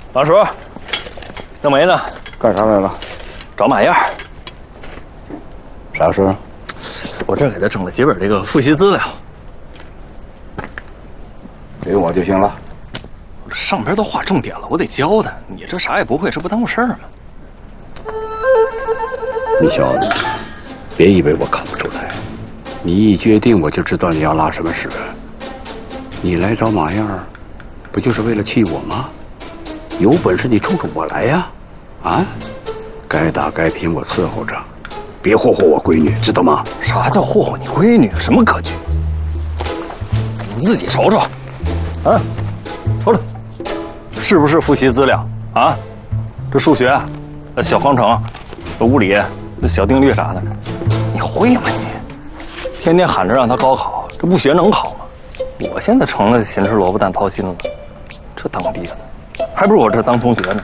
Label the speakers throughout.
Speaker 1: 老叔，弄没呢？
Speaker 2: 干啥来了？
Speaker 1: 找马燕。
Speaker 2: 啥事儿？
Speaker 1: 我这给他整了几本这个复习资料，
Speaker 2: 给我就行了。
Speaker 1: 这上边都划重点了，我得教他。你这啥也不会，这不耽误事儿吗？
Speaker 2: 你小子，别以为我看不出来，你一决定我就知道你要拉什么屎。你来找马燕儿，不就是为了气我吗？有本事你冲着我来呀！啊，该打该拼我伺候着，别霍霍我闺女，知道吗？
Speaker 1: 啥叫霍霍你闺女？什么格局？你自己瞅瞅，啊，瞅瞅，是不是复习资料啊？这数学，小方程，这物理，这小定律啥的，你会吗你？天天喊着让他高考，这不学能考吗？我现在成了咸吃萝卜淡操心了，这当爹的，还不如我这当同学呢。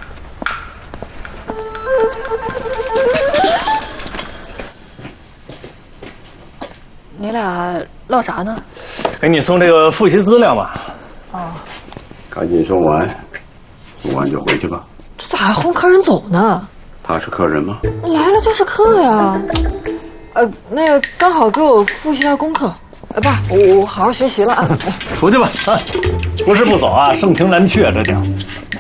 Speaker 3: 你俩唠啥呢？
Speaker 1: 给你送这个复习资料嘛。
Speaker 3: 哦，
Speaker 2: 赶紧送完，送完就回去吧。
Speaker 3: 这咋还轰客人走呢？
Speaker 2: 他是客人吗？
Speaker 3: 来了就是客呀。那个刚好给我复习下功课。爸，我好好学习了啊。
Speaker 1: 出去吧啊！不是不走啊，盛情难却，这叫。